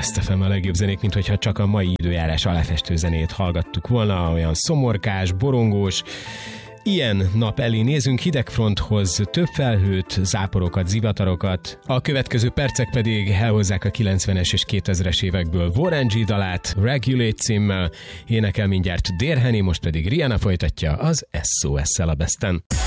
Best FM a legjobb zenék, mint hogyha csak a mai időjárás aláfestő zenét hallgattuk volna, olyan szomorkás, borongós. Ilyen nap elé nézünk, hidegfronthoz több felhőt, záporokat, zivatarokat. A következő percek pedig elhozzák a 90-es és 2000-es évekből Warren G dalát, Regulate címmel, énekel mindjárt Dear Honey, most pedig Rihanna folytatja az SOS-szel a Besten.